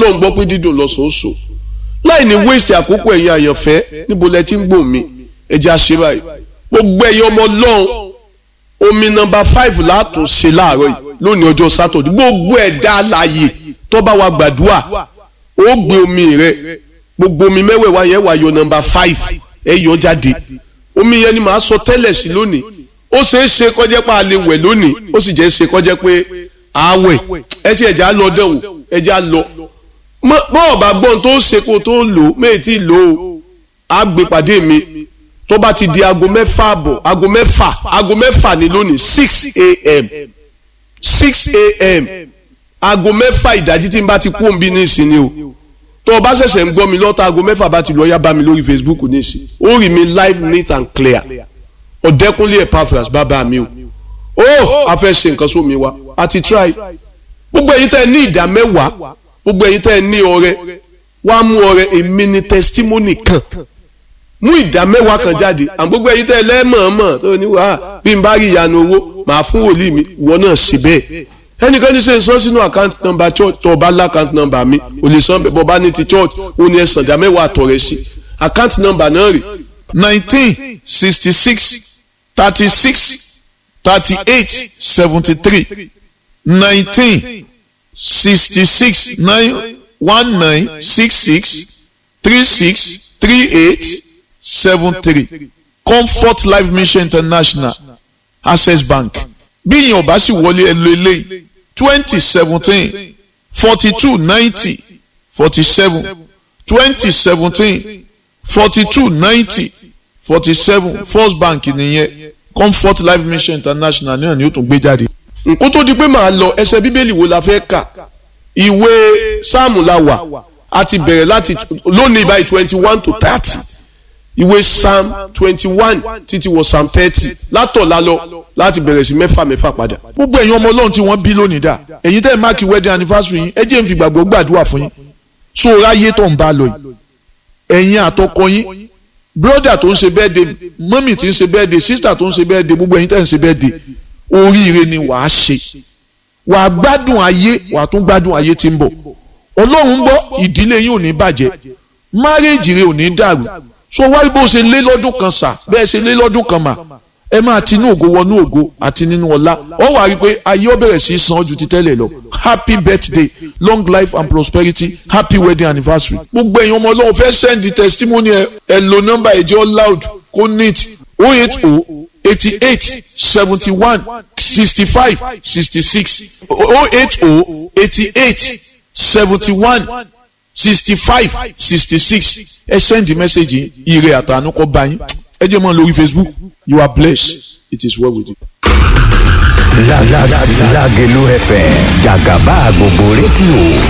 ọlọ́run gbọ́ pé dídùn lọ́sọ̀ọ́sọ̀ láì ní waste àkókò ẹ̀yin àyànfẹ́ níbo lẹ ti ń gbọ́ mi ẹja ṣe báyìí gbogbo ẹ̀yin ọmọ ọlọ́run omi nọ́mbà 5 látún ṣe láàárọ̀ yìí lónìí ọjọ́ sátọ̀dé gbogbo ẹ̀dá alààyè tó bá wa gbàdúrà ó gbé omi rẹ gbogbo omi mẹ́wẹ̀ẹ̀wá yẹn wà yọ nọ́mbà 5 ẹ yọ jáde omi yẹn ni màá sọ tẹ́lẹ̀ sí lónìí ó ṣeé ṣe kó jẹ́ pé a lè wẹ̀ lónìí ó sì jẹ́ ṣe kó jẹ́ pé àwẹ̀ ẹ ti ẹ̀já lọ dẹ̀wò ẹ̀já lọ bọ́ọ̀ bá gbọ́n tó ṣe kó tó lò méjì tí lò ó á gbé pàdé mi tó bá ti di aago mẹ́fà àbọ̀ aago mẹ́fà ní lónìí 6 a.m. 6 a.m. aago mẹ́fà ìdájí tí n bá ti kú òǹbí ní ìsinmi o tó o bá ṣẹ̀ṣẹ̀ ń gbọ́ mi lọ́ta aago mẹ́fà bá ti lọ yá bá mi lórí Facebook ní ìsìn ó rí mi live neat and clear Ọ̀dẹ́kúnlé Epaphras bàbá mi o a fẹ́ ṣe nǹkan sómi wa a ti try gbogbo ẹ̀yin tẹ́ ẹ ní ìdá mẹ́wàá gbogbo ẹ̀yin tẹ́ ẹ ní ọrẹ wá mú ọrẹ èmi ní testimony kan mú ìdá mẹ́wàá kan jáde àwọn gbogbo ẹ̀yin tẹ́ ẹ lẹ́mọ̀ọ́mọ̀ tó ní wàá bí n bá rí ìyanu owó màá fún wòlíì mi ìwọ náà ṣe bẹ́ẹ̀ ẹnikẹ́ni ṣe ń san sínú account number church tó o bá lá account number mi o lè san bọ́ bá ní ti church o ní ẹ̀sán ìdá mẹ́wàá àtọ̀rẹ́ sí account number náà rè 1966 36 38 73 1966 1966 36 38 73 Comfort Life Mission International Access Bank bí ìyẹn ò bá sì wọlé ẹ lo eléyìí 2017 42 90 47 2017 42 90 47 First Bank nìyẹn Comfort Life Mission International náà ni ó tún gbé jáde. nǹkó tó di pé màá lọ ẹsẹ̀ bíbélì wo la fẹ́ kà ìwé sáàmù la wà a ti bẹ̀rẹ̀ láti lónìí báyìí 21 to 30 ìwé psalm 21 títí wọ psalm 30 látọ̀la lọ láti bẹ̀rẹ̀ sí mẹ́fà padà. gbogbo ẹ̀yin ọmọ ọlọ́run tí wọ́n bí lónìí dà ẹ̀yin tẹ́ ẹ̀ máàkì wedding anniversary yín ẹ jẹ́ n fi gbàgbọ́ gbàdúrà fún yín so ráyé tó ń bá lọ yìí ẹ̀yin àtọkọ yín brother tó ń ṣe birthday mọ́mì tí ń ṣe birthday sister tó ń ṣe birthday gbogbo ẹ̀yin tẹ́ ń ṣe birthday oríire ni wàá ṣe wàá gbádùn ayé wàá tún gbádùn ayé tí ń bọ̀ ọlọ́run ń bọ̀ ìdílé yín ò ní bàjẹ́ marriage rẹ ò ní dàrú so wáyé bó ṣe lé lọ́dún kan sà bẹ́ẹ̀ ṣe lé lọ́dún kan mà ẹ máa ti inú ògo wọnú ògo àti nínú ọlá ọ wà rí i pé ayé ó bẹ̀rẹ̀ sí í san ju ti tẹ́lẹ̀ lọ happy birthday long life and prosperity happy wedding anniversary. gbogbo èèyàn ọmọ ọlọ́run fẹ́ send the testimony ẹ lo nọ́mbà ẹ̀jẹ̀ loud kó neat 080 88 71 65 66 080 88 71 65 66 ẹ send the message ire àtànú kọ bá yín ẹ jẹ́ mọ́ lórí Facebook you are blessed it is well with you. Lágelú FM jàgàbá gbogbo rédíò